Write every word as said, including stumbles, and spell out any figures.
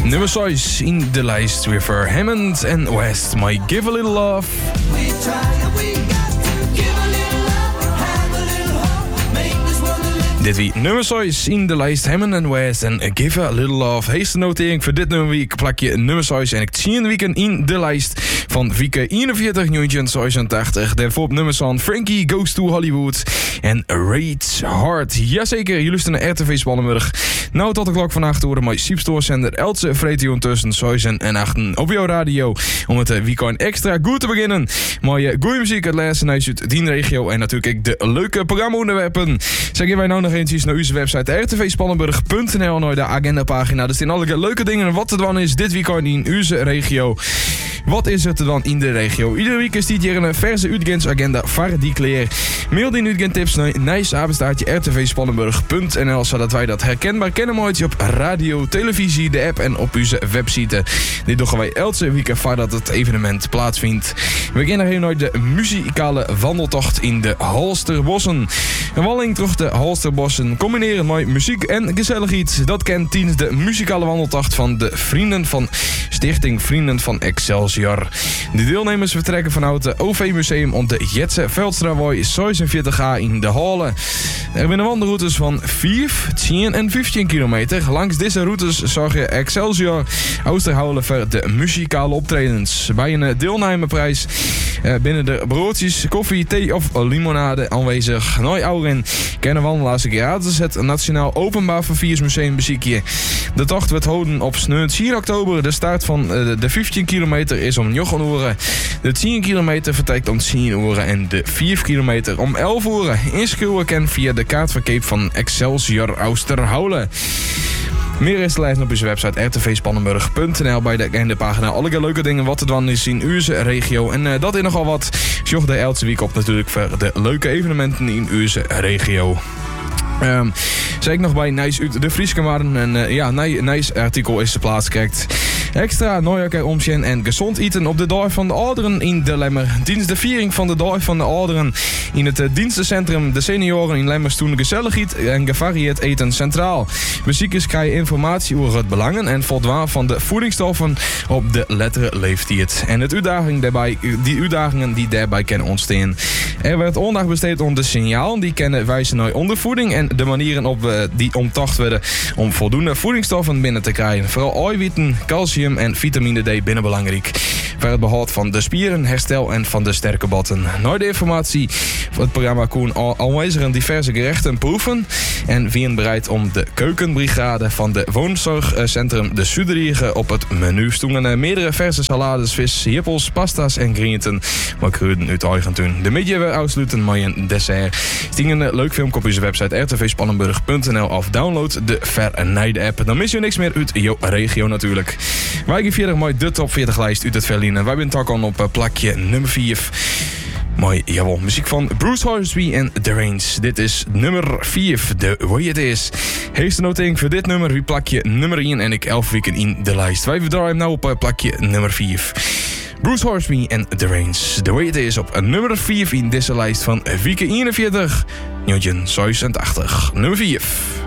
Nummer zes in de lijst weer voor Hammond en West. My Give a Little Love. Dit wie nummer zes in de lijst Hammond en West en Give a Little Love. Heeste notering voor dit nummer week plak je nummer zes en ik zie een weekend in de lijst van week eenenveertig negentien zesentachtig. Daarvoor op nummer van Frankie Goes to Hollywood en Rage Hard. Jazeker, jullie luisteren naar R T V Spannenburg. Nou tot de klok van acht uur mijn Siepstoorzender Eltse Vretion tussen zes en acht op jouw radio. Om het weekend extra goed te beginnen. Mooie goeie muziek, het laatste uit die regio en natuurlijk de leuke programma-onderwerpen. Zeggen wij nou nog eens naar onze website r t v spannenburg punt n l naar de agendapagina. Er staan alle leuke dingen wat er dan is dit weekend in onze regio. Wat is er te dan in de regio? Iedere week is dit hier een verse uitgaansagenda voor die kleer. Mail die uitgaantips naar nice-apenstaartje r t v spannenburg punt n l zodat wij dat herkenbaar kennen mooitje op radio, televisie, de app en op onze website. Dit doen wij elke week voordat het evenement plaatsvindt. We beginnen hier nooit de muzikale wandeltocht in de Halsterbossen. Een wandeling door de Halsterbossen combineren met muziek en gezelligheid. Dat kent tijdens de muzikale wandeltocht van de Vrienden van Stichting Vrienden van Excelsior. De deelnemers vertrekken vanuit het O V-museum om de Jetse Veldstraatweg zesenveertig A in de Halle. Er zijn wandelroutes van vijf, tien en vijftien kilometer. Langs deze routes zorgen Excelsior Oosterhouden voor de muzikale optredens. Bij een deelnemerprijs binnen de broodjes, koffie, thee of limonade aanwezig. Nooit ouderen kennen wandelaars gratis het Nationaal Openbaar Vervoersmuseum bezieken. De tocht wordt houden op vier oktober. De start van de vijftien kilometer is om negen uur. De tien kilometer vertrekt om tien uur en de vier kilometer om elf uur. Inschrijven kan via de kaartverkoop van Excelsior Oosterhouden. Meer is te lezen op onze website r t v spannenburg punt n l bij de agendapagina. Alle leuke dingen wat er dan is in onze regio. En uh, dat is nogal wat. Zorg de elke week op natuurlijk voor de leuke evenementen in onze regio. Um, zei ik nog bij Nice uit de Frieske waren. En uh, ja, een nice artikel is de plaats kijkt. Extra Neujaar omzien en gezond eten op de dag van de ouderen in de Lemmer. Tijdens de viering van de dag van de ouderen in het uh, dienstencentrum De Senioren in Lemmer stonden gezelligheid en gevarieerd eten centraal. Bezoekers krijgen informatie over het belangen en voldwaan van de voedingsstoffen op de lettere leeftijd. En het uitdaging daarbij, die uitdagingen die daarbij kunnen ontstaan. Er werd aandacht besteed om de signalen die kennen wijzen naar ondervoeding en de manieren op uh, die omtocht werden om voldoende voedingsstoffen binnen te krijgen. Vooral eiwitten, calcium en vitamine D binnen belangrijk. Voor het behoud van de spieren, herstel en van de sterke botten. Na de informatie voor het programma kon aanwezigen diverse gerechten proeven en zijn bereid om de keukenbrigade van de woonzorgcentrum De Zuideriege op het menu stonden meerdere verse salades, vis, hippels, pasta's en groenten. Maar kruiden uit eigen tuin. De middag weer afsluiten met een dessert. Stingen een leuk filmpje op onze website r t v spannenburg punt n l of download de Vernijde app. Dan mis je niks meer uit jouw regio natuurlijk. Wij gaan verder met de top veertig lijst uit het Verliezen. Wij zijn toch al op plakje nummer vier. Mooi, jawel, muziek van Bruce Hornsby en The Rains. Dit is nummer vier, The Way It Is. Heeste notering voor dit nummer, wie plakje nummer één en ik elf weken in de lijst. Wij verdraaien hem nou op plakje nummer vier. Bruce Hornsby en The Rains. The Way It Is op nummer vier in deze lijst van weken eenenveertig negentien zesentachtig. Nummer vier.